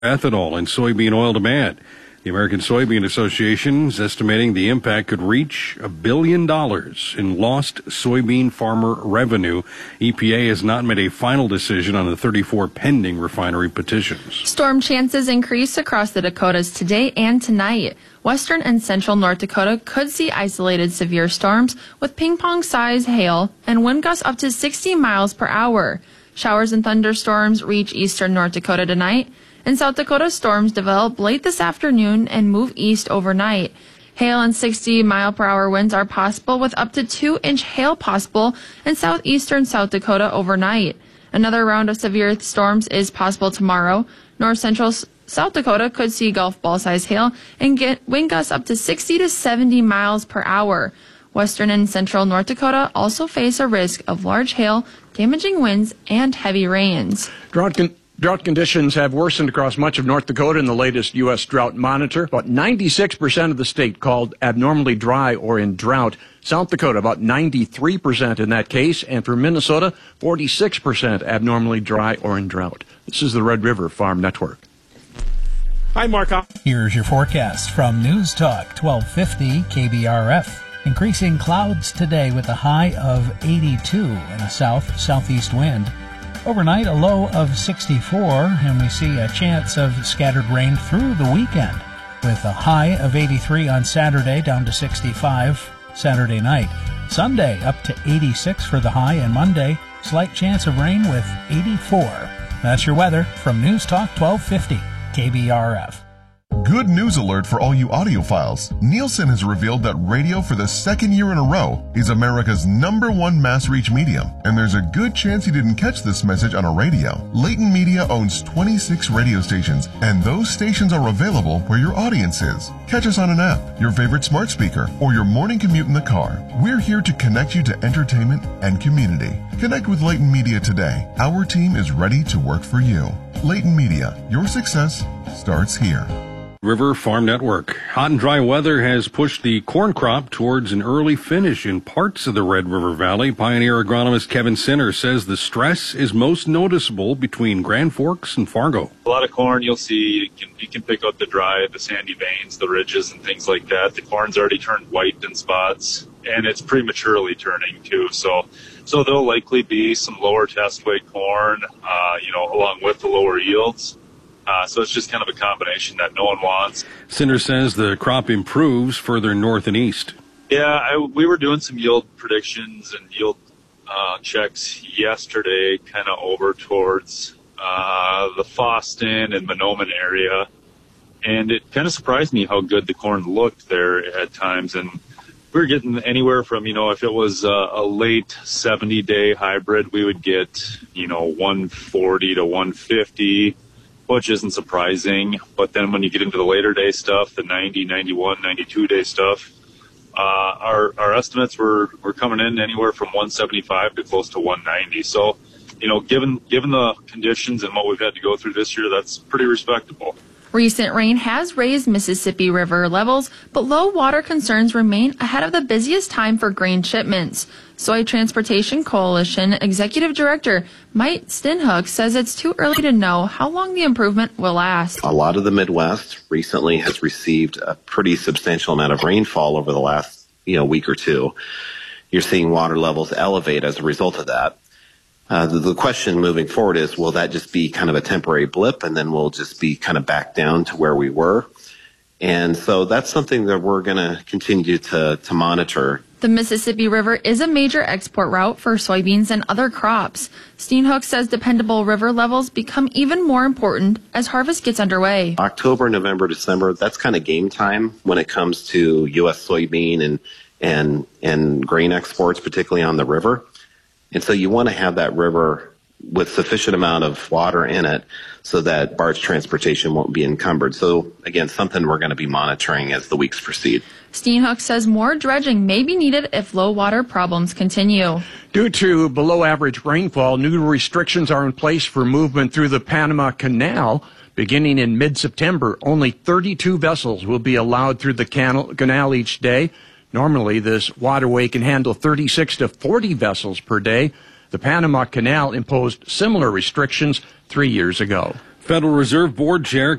ethanol and soybean oil demand. The American Soybean Association is estimating the impact could reach $1 billion in lost soybean farmer revenue. EPA has not made a final decision on the 34 pending refinery petitions. Storm chances increase across the Dakotas today and tonight. Western and central North Dakota could see isolated severe storms with ping-pong-sized hail and wind gusts up to 60 miles per hour. Showers and thunderstorms reach eastern North Dakota tonight. In South Dakota, storms develop late this afternoon and move east overnight. Hail and 60-mile-per-hour winds are possible, with up to 2-inch hail possible in southeastern South Dakota overnight. Another round of severe storms is possible tomorrow. North-central South Dakota could see golf ball-sized hail and get wind gusts up to 60 to 70 miles per hour. Western and central North Dakota also face a risk of large hail, damaging winds, and heavy rains. Drought conditions have worsened across much of North Dakota in the latest U.S. Drought Monitor. About 96% of the state called abnormally dry or in drought. South Dakota, about 93% in that case. And for Minnesota, 46% abnormally dry or in drought. This is the Red River Farm Network. Hi, Mark. Here's your forecast from News Talk 1250 KBRF. Increasing clouds today with a high of 82 and a southeast wind. Overnight, a low of 64, and we see a chance of scattered rain through the weekend, with a high of 83 on Saturday, down to 65 Saturday night. Sunday, up to 86 for the high, and Monday, slight chance of rain with 84. That's your weather from News Talk 1250 KBRF. Good news alert for all you audiophiles. Nielsen has revealed that radio for the second year in a row is America's #1 mass reach medium, and there's a good chance you didn't catch this message on a radio. Leighton Media owns 26 radio stations, and those stations are available where your audience is. Catch us on an app, your favorite smart speaker, or your morning commute in the car. We're here to connect you to entertainment and community. Connect with Leighton Media today. Our team is ready to work for you. Leighton Media, your success starts here. River Farm Network. Hot and dry weather has pushed the corn crop towards an early finish in parts of the Red River Valley. Pioneer agronomist Kevin Sinner says the stress is most noticeable between Grand Forks and Fargo. A lot of corn you'll see, you can pick out the dry, the sandy veins, the ridges and things like that. The corn's already turned white in spots, and it's prematurely turning too. So there'll likely be some lower test weight corn, along with the lower yields. So it's just kind of a combination that no one wants. Sinner says the crop improves further north and east. Yeah, we were doing some yield predictions and yield checks yesterday, kind of over towards the Foston and Mahnomen area. And it kind of surprised me how good the corn looked there at times. And we were getting anywhere from, if it was a late 70-day hybrid, we would get, 140 to 150. Which isn't surprising, but then when you get into the later day stuff, the 90, 91, 92 day stuff, our estimates were coming in anywhere from 175 to close to 190. So, given the conditions and what we've had to go through this year, that's pretty respectable. Recent rain has raised Mississippi River levels, but low water concerns remain ahead of the busiest time for grain shipments. Soy Transportation Coalition Executive Director Mike Stinhook says it's too early to know how long the improvement will last. A lot of the Midwest recently has received a pretty substantial amount of rainfall over the last week or two. You're seeing water levels elevate as a result of that. The question moving forward is, will that just be kind of a temporary blip and then we'll just be kind of back down to where we were? And so that's something that we're going to continue to monitor. The Mississippi River is a major export route for soybeans and other crops. Steenhook says dependable river levels become even more important as harvest gets underway. October, November, December, that's kind of game time when it comes to U.S. soybean and grain exports, particularly on the river. And so you want to have that river with sufficient amount of water in it so that barge transportation won't be encumbered. So, again, something we're going to be monitoring as the weeks proceed. Steenhook says more dredging may be needed if low water problems continue. Due to below average rainfall, new restrictions are in place for movement through the Panama Canal. Beginning in mid-September, only 32 vessels will be allowed through the canal each day. Normally, this waterway can handle 36 to 40 vessels per day. The Panama Canal imposed similar restrictions 3 years ago. Federal Reserve Board Chair